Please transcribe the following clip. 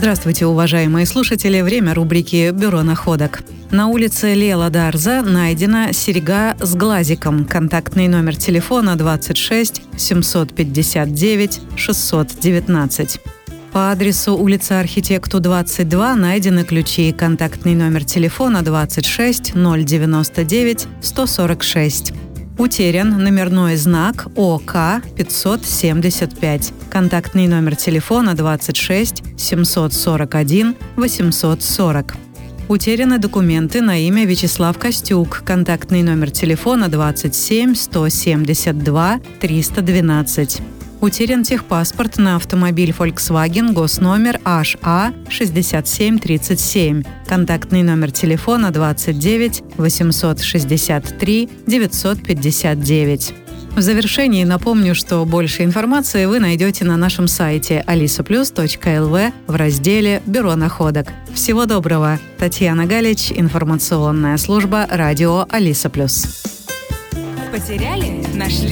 Здравствуйте, уважаемые слушатели. Время рубрики «Бюро находок». На улице Лела Дарза найдена серьга с глазиком. Контактный номер телефона 26 759 619. По адресу улица Архитекту, 22 найдены ключи. Контактный номер телефона 26 099 146. Утерян номерной знак ОК 575. Контактный номер телефона 26 741 840. Утеряны документы на имя Вячеслав Костюк. Контактный номер телефона 27 172 312. Утерян техпаспорт на автомобиль Volkswagen, госномер HA6737. Контактный номер телефона 29 863 959. В завершении напомню, что больше информации вы найдете на нашем сайте alisaplus.lv в разделе «Бюро находок». Всего доброго! Татьяна Галич, информационная служба радио Алиса Плюс. Потеряли? Нашли?